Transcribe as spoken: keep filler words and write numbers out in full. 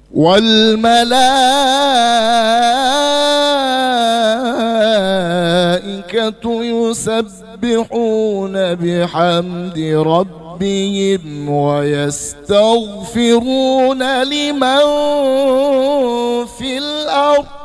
والملائكة يسبحون بحمد ربهم ويستغفرون لمن في الأرض